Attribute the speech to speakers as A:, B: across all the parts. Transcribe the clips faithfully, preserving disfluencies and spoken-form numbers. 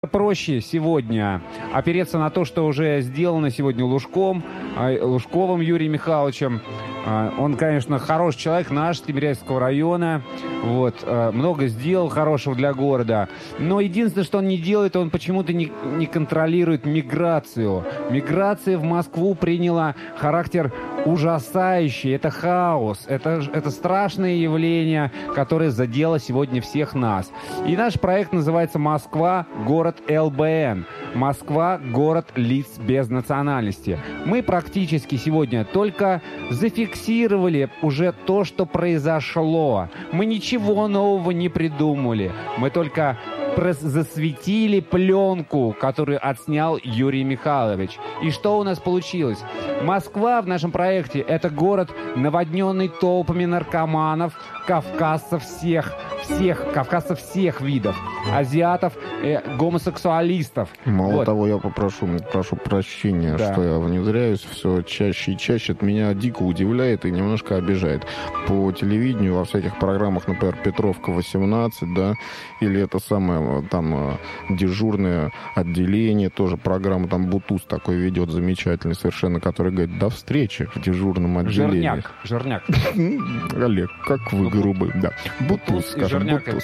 A: Проще сегодня опереться на то, что уже сделано сегодня Лужком, Лужковым Юрием Михайловичем. Он, конечно, хороший человек, наш, с Тимирязевского района. Вот, много сделал хорошего для города. Но единственное, что он не делает, он почему-то не, не контролирует миграцию. Миграция в Москву приняла характер ужасающий. Это хаос. Это, это страшное явление, которое задело сегодня всех нас. И наш проект называется «Москва. Город эл бэ эн». Москва – город лиц без национальности. Мы практически сегодня только зафиксировали уже то, что произошло. Мы ничего нового не придумали. Мы только засветили пленку, которую отснял Юрий Михайлович. И что у нас получилось? Москва в нашем проекте – это город, наводненный толпами наркоманов, кавказцев всех, всех, кавказцев всех видов, азиатов, э, гомосексуалистов.
B: Мало
A: вот.
B: того, я попрошу, прошу прощения, да. что я внедряюсь все чаще и чаще. Это меня дико удивляет и немножко обижает. По телевидению, во всяких программах, например, «Петровка восемнадцать», да, или это самое, там, дежурное отделение, тоже программа, там, Бутуз такой ведет замечательный совершенно, который говорит: до встречи в дежурном отделении.
A: Жирняк, жирняк.
B: Олег, как вы грубый, да. Бутуз, скажем, Бутуз.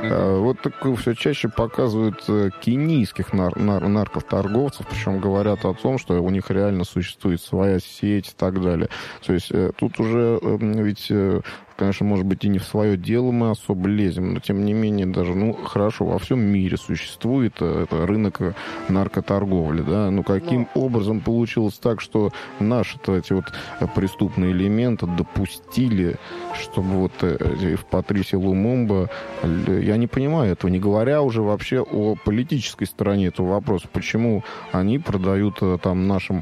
B: Вот такое все чаще показывают кенийских нар- нар- наркоторговцев, причем говорят о том, что у них реально существует своя сеть и так далее. То есть тут уже ведь... Конечно, может быть, и не в свое дело мы особо лезем, но, тем не менее, даже, ну, хорошо, во всем мире существует это рынок наркоторговли, да, но каким но... образом получилось так, что наши эти вот преступные элементы допустили, чтобы вот в Патрисе Лумумба, я не понимаю этого, не говоря уже вообще о политической стороне этого вопроса, почему они продают там нашим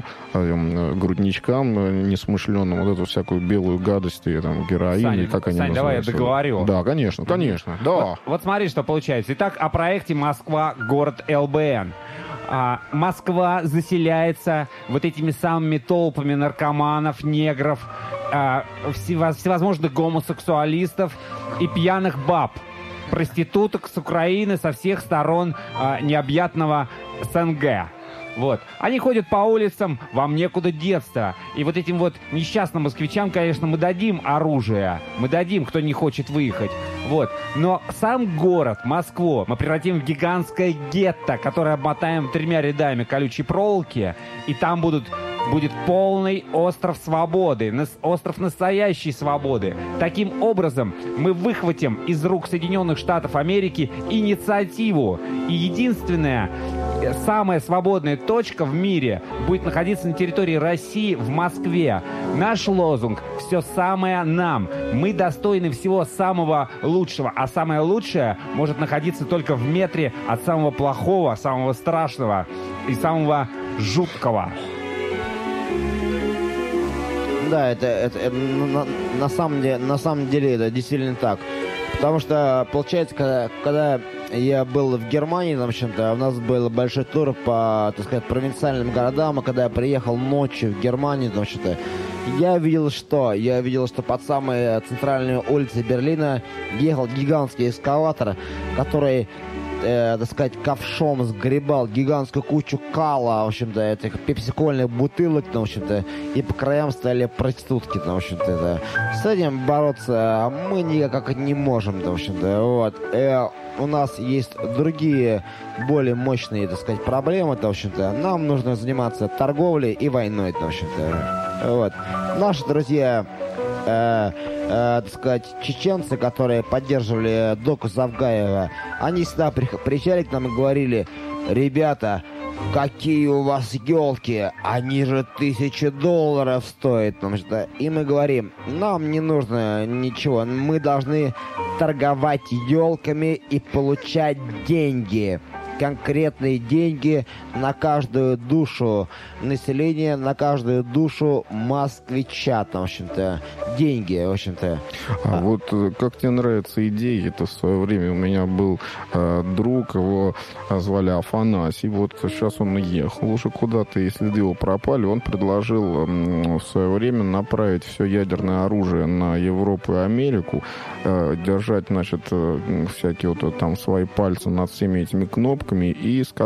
B: грудничкам несмышленным вот эту всякую белую гадость, и там героин, как они
A: Сань, давай я договорю.
B: Да, конечно, конечно, да.
A: Вот, вот смотри, что получается. Итак, о проекте «Москва. Город эл бэ эн». А, Москва заселяется вот этими самыми толпами наркоманов, негров, а, всевозможных гомосексуалистов и пьяных баб, проституток с Украины, со всех сторон а, необъятного эс эн гэ. Вот. Они ходят по улицам, вам некуда деться. И вот этим вот несчастным москвичам, конечно, мы дадим оружие. Мы дадим, кто не хочет выехать. Вот. Но сам город, Москву, мы превратим в гигантское гетто, которое обмотаем тремя рядами колючей проволоки. И там будут... будет полный остров свободы, остров настоящей свободы. Таким образом, мы выхватим из рук Соединенных Штатов Америки инициативу. И единственная, самая свободная точка в мире будет находиться на территории России, в Москве. Наш лозунг «Все самое нам». Мы достойны всего самого лучшего, а самое лучшее может находиться только в метре от самого плохого, самого страшного и самого жуткого.
C: Да, это, это, это на, на, самом деле, на самом деле это действительно так. Потому что, получается, когда, когда я был в Германии, в общем-то, у нас был большой тур по, так сказать, провинциальным городам, а когда я приехал ночью в Германию, в общем-то, я видел что? Я видел, что под самые центральные улицы Берлина ехал гигантский эскалатор, который... Э, так сказать, ковшом сгребал гигантскую кучу кала, в общем-то, этих пепсикольных бутылок, в общем-то, и по краям стояли проститутки, в общем-то, это. С этим бороться мы никак не можем, в общем-то, вот. Э, у нас есть другие, более мощные, так сказать, проблемы, в общем-то. Нам нужно заниматься торговлей и войной, в общем-то, вот. Наши друзья... Э, э, так сказать, чеченцы, которые поддерживали Доку Завгаева, они всегда при, приезжали к нам и говорили: ребята, какие у вас елки, они же тысячи долларов стоят. Потому что... И мы говорим: нам не нужно ничего, мы должны торговать елками и получать деньги. Конкретные деньги на каждую душу населения, на каждую душу москвича, в общем-то. деньги, в общем-то.
B: А, а вот как тебе нравится идея? Это в свое время у меня был э, друг, его звали Афанасий. Вот сейчас он ехал уже куда-то, и следы его пропали. Он предложил э, в свое время направить все ядерное оружие на Европу и Америку, э, держать, значит, э, всякие вот там свои пальцы над всеми этими кнопками и сказать,